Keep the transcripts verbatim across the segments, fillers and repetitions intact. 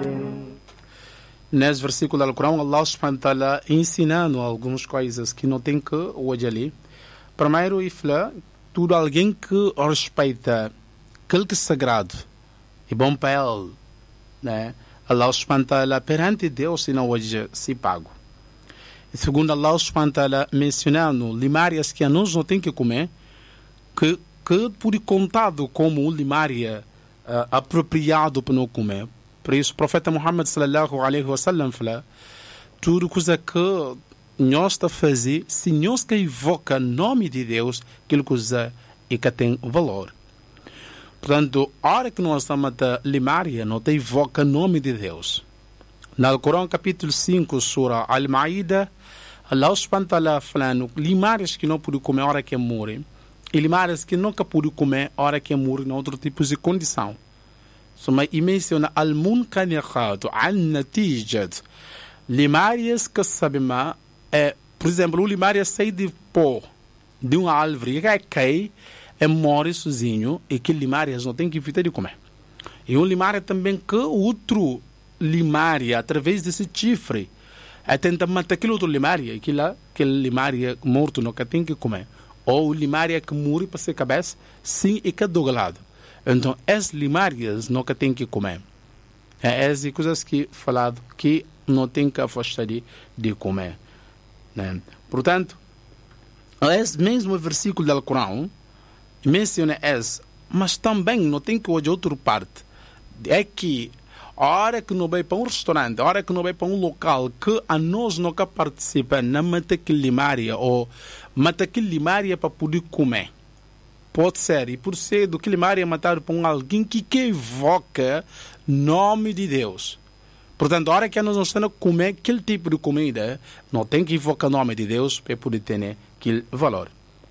Nesse versículo do Corão, Allah subhanahu wa ta'ala ensinando algumas coisas que não tem que hoje ali. Primeiro, ele fala, tudo alguém que respeita aquilo que é sagrado e bom para ele, né? Allah subhanahu wa ta'ala perante Deus e não hoje se pago. E segundo, Allah subhanahu wa ta'ala mencionando limárias que a nós não tem que comer, que, que por contado como limária uh, apropriado para não comer. Por isso, o profeta Muhammad sallallahu alaihi wa sallam fala, tudo coisa que nós está a fazer, se nós que invoca o nome de Deus, aquilo coisa é que tem valor. Portanto, a hora que nós estamos a limária, não tem invoca o nome de Deus. No Corão, capítulo cinco, Surah Al-Ma'idah, Allah subhanahu wa ta'ala falando, limárias que não podem comer a hora que morrem, e limárias que nunca podem comer a hora que morrem, em outro tipo de condição. Soma e menciona al-munqaniqat, al-natijat. Limárias que sabemos, é, por exemplo, o limária sai de pó de uma árvore que cai e morre sozinho, e que limárias não tem que evitar de comer. E um limária também que outro limária, através desse chifre, é tentar matar aquele outro limária, aquele, aquele limária morto não que tem que comer. Ou o limária que morre para ser cabeça, sim, e que é do lado. Então, as limárias não que tem que comer. É essas coisas que falado que não tem que afastar de, de comer. Né? Portanto, esse mesmo versículo do Corão menciona esse, mas também não tem que olhar outra parte. É que a hora que não vai para um restaurante, a hora que não vai para um local que a nós não participa na mata aquele limária ou mata aquele limária para poder comer. Pode ser, e por ser do que limária matar por um alguém que, que evoca nome de Deus. Portanto, a hora que nós não estamos a comer aquele tipo de comida, não tem que invocar o nome de Deus para poder ter aquele valor.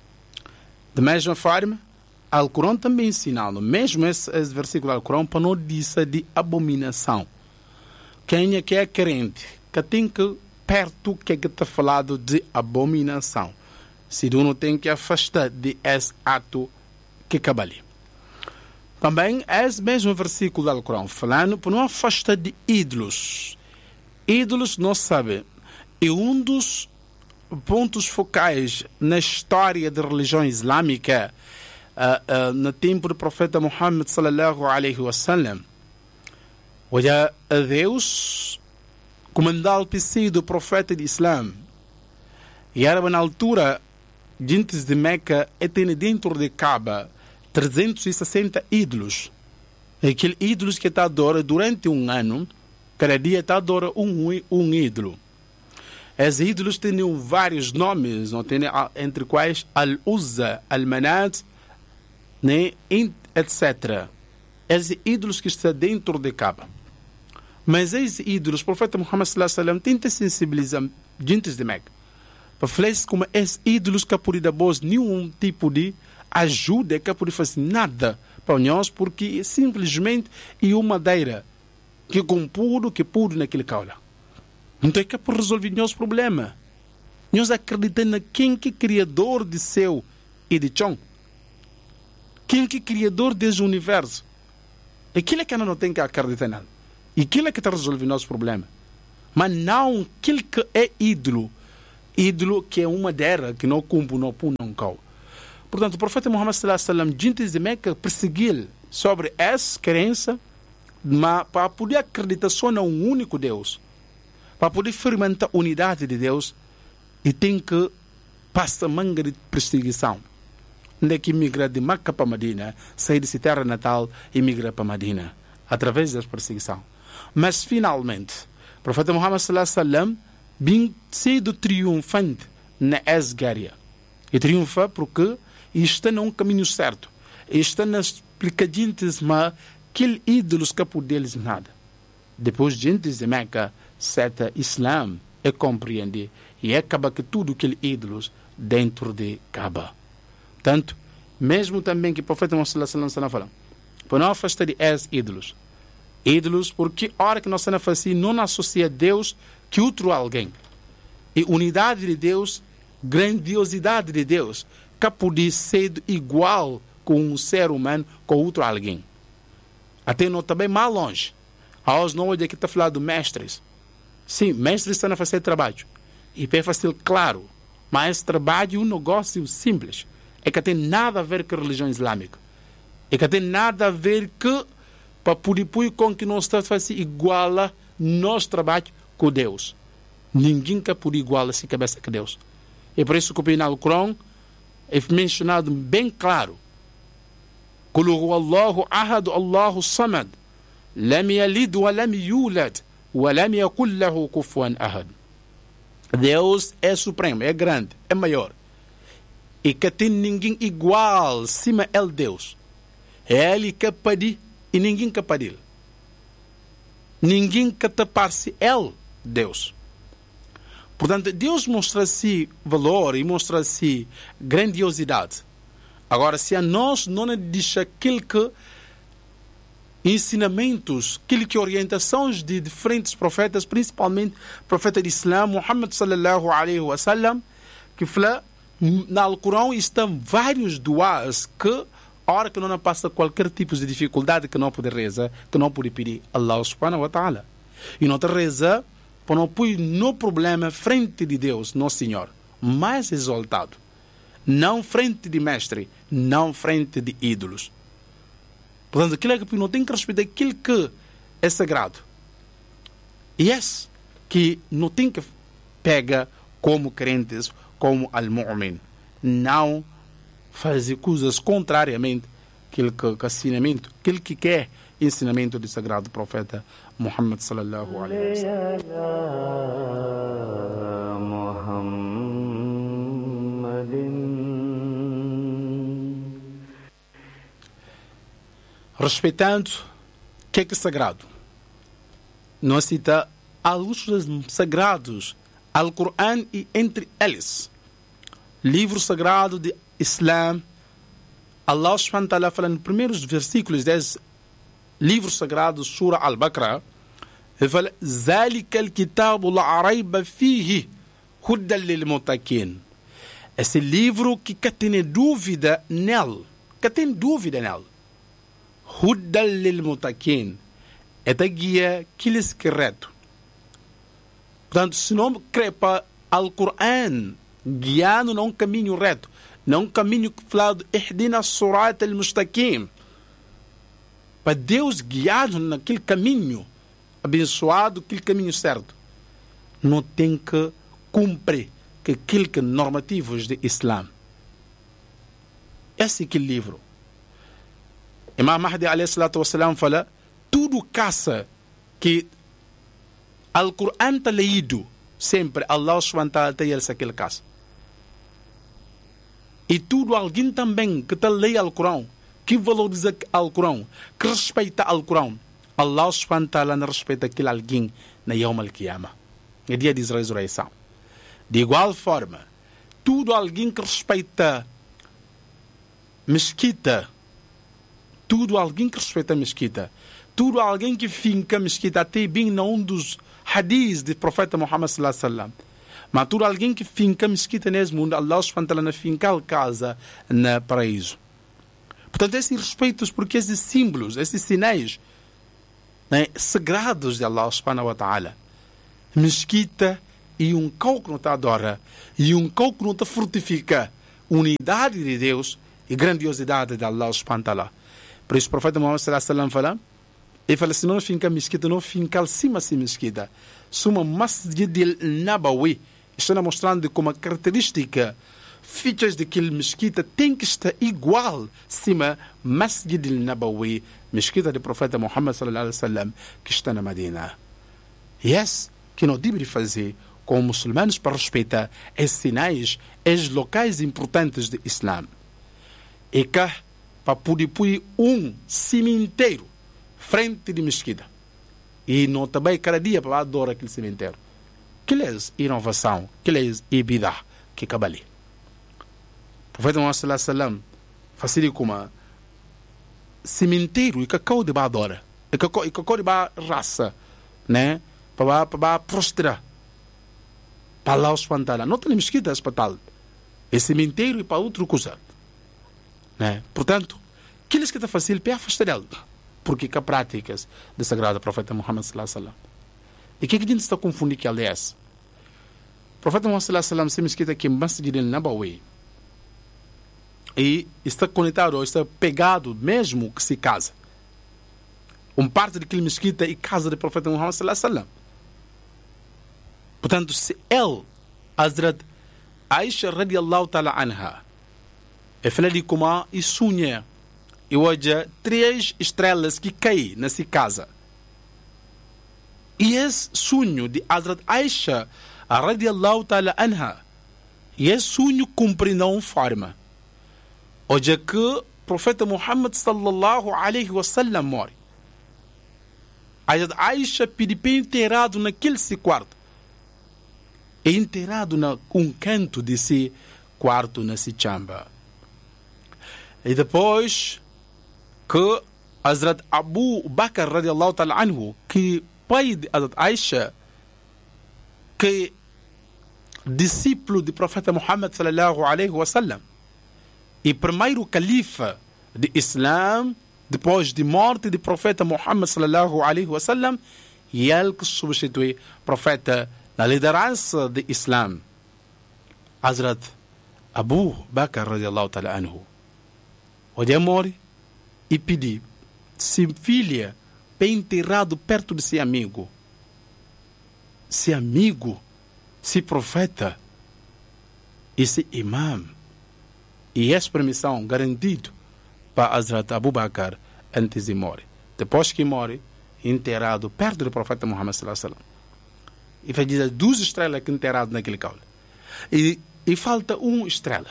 Da mesma forma, o Corão também ensinando, mesmo esse, esse versículo do Corão, para não dizer de abominação. Quem é que é crente, que tem que perto que está falado de abominação. Se não tem que afastar de esse ato que acaba ali. Também, esse mesmo versículo do Corão, falando para não afastar de ídolos. Ídolos, nós sabemos, é um dos pontos focais na história da religião islâmica, uh, uh, no tempo do profeta Muhammad sallallahu alaihi wa sallam. Olha, a Deus, comandado pelo profeta de Islã, e era na altura, antes de Meca, e tem dentro de Kaaba trezentos e sessenta ídolos. Aqueles ídolos que está adora durante um ano, cada dia está adora um, um ídolo. Esses ídolos têm vários nomes, não tem, entre quais Al-Uzza, Al-Manat, né, etcétera. Esses ídolos que estão dentro de Kaaba. Mas esses ídolos, o profeta Muhammad sallallahu alaihi wa sallam tenta sensibilizar antes de Meca. Para falar como esses ídolos que podem dar nenhum tipo de ajuda, que podem fazer nada para nós, porque simplesmente é uma madeira que com puro, que puro naquele caula. Então é que é para resolver nosso problema. Nós acreditamos na quem que é criador de céu e de chão. Quem que é criador desse universo. Aquilo é que não tem que acreditar nada. E aquilo é que está resolvendo nosso problema. Mas não aquilo que é ídolo. Ídolo que é uma madeira que não cumpre, não pune, não cau. Portanto, o profeta Muhammad sallallahu alaihi wa sallam, antes de Meca, perseguiu sobre essa crença, mas para poder acreditar só num único Deus, para poder fermentar a unidade de Deus, e tem que passar manga de perseguição. Onde é que migra de Meca para Medina, sair de sua terra natal e migra para Medina, através da perseguição. Mas, finalmente, o profeta Muhammad sallallahu alaihi wa sallam, bem cedo triunfante na Asgária. E triunfa porque está num caminho certo. Está nas explicadinhas, mas aqueles ídolos que por deles nada. Depois, diante de Meca, certa Islã é compreender e acaba que tudo aqueles ídolos dentro de Kaaba. Tanto, mesmo também que o profeta Muhammad sallallahu alaihi wa sallam fala, para não afastar de esses ídolos. Ídolos, porque a hora que nós estamos fazendo, não associa Deus que outro alguém. E unidade de Deus, grandiosidade de Deus, que pode ser igual com um ser humano, com outro alguém. Até não também mais longe. Aos não hoje aqui está falando de mestres. Sim, mestres estão a fazer trabalho. E para fazer claro, mas trabalho é um negócio simples. É que tem nada a ver com a religião islâmica. É que tem nada a ver com para poder com que nós estamos fazendo igual a nosso trabalho com Deus. Ninguém quer por igual a si cabeça que Deus. É por isso que no Corão é mencionado bem claro. قل هو الله أحد الله الصمد لم يلد ولم يولد ولم يكن له كفوا أحد. Deus é supremo, é grande, é maior. E que tem ninguém igual, cima é Deus. É Ele que pede e ninguém que pede Ele. Ninguém que te passe Ele, Deus. Portanto, Deus mostra-se valor e mostra-se grandiosidade. Agora, se a nós não deixa aquilo que ensinamentos, aquilo que orientações de diferentes profetas, principalmente o profeta de Islã, Muhammad sallallahu alaihi wa sallam, que fala, no Alcorão estão vários duas que, a hora que não passa qualquer tipo de dificuldade que não pode rezar, que não pode pedir a Allah subhanahu wa ta'ala. E não te reza para não pôr no problema frente de Deus, nosso Senhor, mais exaltado. Não frente de mestre, não frente de ídolos. Portanto, aquilo é que não tem que respeitar aquilo que é sagrado. E esse que não tem que pegar como crentes, como al-mu'min. Não fazer coisas contrariamente àquilo que, que ensinamento, aquilo que quer ensinamento do sagrado profeta Muhammad sallallahu alaihi wasallam. Respeitando o que é que é sagrado. Nós citamos alguns sagrados, Al-Qur'an e entre eles, livro sagrado de Islã. Allah subhanahu wa ta'ala fala nos primeiros versículos desse livro sagrado, Surah Al-Baqarah, ele fala: ذَلِكَ الْكِتَابُ لَا رَيْبَ فِيهِ هُدًى لِلْمُتَّقِينَ. Esse livro que que tem dúvida nele, que tem dúvida nele. Hudda lil mutakin. É da guia que lhes correto. Portanto, se não crê para Al-Qur'an, guiando num caminho reto, num caminho falado, ihdina surat al-mustaqim, para Deus guiado naquele caminho abençoado, aquele caminho certo, não tem que cumprir aquilo que normativos de Islã. Esse é aquele livro. Imam Mahdi alayhi salatu wassalam fala: tudo caça que Al-Qur'an está leído, sempre Allah subhanahu wa ta'ala tem aquele caça. E tudo alguém também que está lendo Al-Qur'an, que valoriza Al-Qur'an, que respeita Al-Qur'an, Allah subhanahu wa ta'ala não respeita aquele alguém na Yawm al-Qiyamah, no dia de ressurreição. De igual forma, tudo alguém que respeita mesquita, tudo alguém que respeita a mesquita, tudo alguém que finca a mesquita, até bem num dos hadiths do profeta Muhammad sallallahu alaihi wasallam, mas tudo alguém que finca a mesquita nesse mundo, Allah subhanahu wa ta'ala na finca a casa no paraíso. Portanto, esses respeitos, porque esses símbolos, esses sinais, né, sagrados de Allah subhanahu wa ta'ala, mesquita e um cão que não te adora, e um cão que não te fortifica unidade de Deus e grandiosidade de Allah subhanahu wa ta'ala. Por isso o profeta Muhammad sallallahu alaihi wasallam fala, ele fala: se não finca mesquita, não finca cima se mesquita. Suma Masjid al-Nabawi está mostrando como a característica, features daquele mesquita tem que estar igual cima Masjid al-Nabawi, mesquita do profeta Muhammad sallallahu alaihi wasallam, que está na Medina. E esse que não deve fazer como muçulmanos para respeitar esses sinais, esses locais importantes do Islã. E que para poder pôr um cemitério frente de mesquita. E não também cada dia para adorar aquele cemitério. Que é inovação, que é bidah, que é cabali. O profeta Muhammad sallallahu alaihi wasallam fazia como cemitério e que cacau de adora. E que cacau de raça, né? Para para prostrar. Para lá os pantalões. Não tem mesquitas para tal. É cemitério e para outra coisa. Né? Portanto, aqueles que está fazendo, para afastar dele. porque que práticas do sagrado profeta Muhammad sallallahu alaihi wasallam. E o que, que a gente está confundindo que aliás? O profeta Muhammad sallallahu alaihi wasallam se mesquita aqui em Masjid al-Nabawi e está conectado, está pegado mesmo que se casa. Um parte daquele mesquita e casa do profeta Muhammad sallallahu alaihi wasallam. Portanto, se ele, Hazrat Aisha radiallahu ta'ala anha, é filha de como e sonha, e hoje três estrelas que caem nessa casa. E esse sonho de Hazrat Aisha radiallahu ta'ala anha, e esse sonho cumpre não forma. Hoje que o profeta Muhammad sallallahu alaihi wasallam morre. Hazrat Aisha pediu para enterrado naquele seu quarto. É enterrado na um canto desse quarto, nesse chamba. E depois que Hazrat Abu Bakr radiallahu ta'ala anhu, que pai de Hazrat Aisha, que discípulo do profeta Muhammad sallallahu alaihi wasallam, e primeiro califa de Islã, depois de morte do profeta Muhammad sallallahu alaihi wasallam, e ele que substitui o profeta na liderança do Islã, Hazrat Abu Bakr radiallahu ta'ala anhu. Hoje morre e pedi se filha bem enterrado perto de seu amigo. Se amigo, se profeta, e se imam. E essa permissão garantido para Hazrat Abu Bakr antes de morrer. Depois que morre, enterrado perto do profeta Muhammad sallallahu alaihi wasallam. E vai dizer duas estrelas que enterrado naquele caule. E, e falta uma estrela.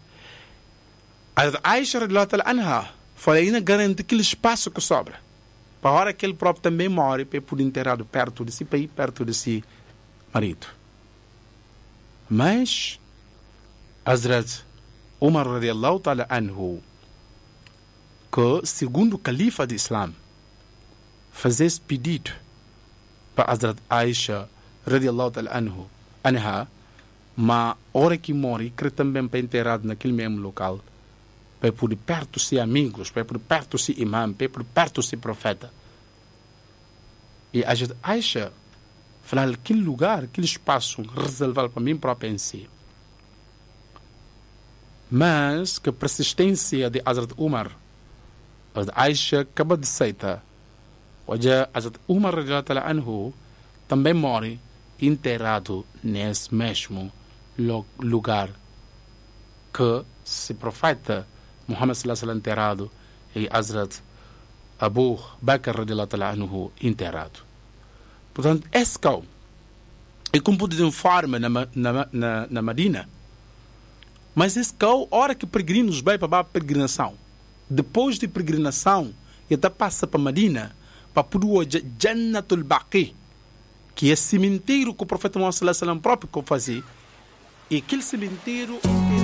A Aisha radiallahu anha foi ainda garante aquele espaço que sobra. Para a hora que ele próprio também morre, para poder enterrado perto de si, para ir perto de si marido. Mas Hazrat Umar radiallahu ta'ala anhu, que segundo o califa do Islã, fazia esse pedido para Hazrat Aisha radiallahu ta'ala anhu, anha, mas hora que morre, que também para enterrado naquele mesmo local, para por perto se amigos, para por perto se imam, para por perto se profeta. E a gente Aisha falou aquele lugar, aquele espaço reservado para mim próprio em si. Mas que a persistência de Hazrat Umar, Hazrat Aisha acaba de aceitar. Hoje Hazrat Umar radiallahu anhu também morre enterrado nesse mesmo lugar que se profeta Muhammad sallallahu alaihi wasallam enterrado e Hazrat Abu Bakr radiallahu anhu enterrado. Portanto, esse cão é como de uma forma na, na, na, na Medina. Mas esse cão, a hora que peregrinos vai para a peregrinação, depois de peregrinação, ele passa para Medina, para poder Jannatul Baqi, que é cemitério que o profeta Muhammad sallallahu alaihi wasallam próprio fazia, e aquele cemitério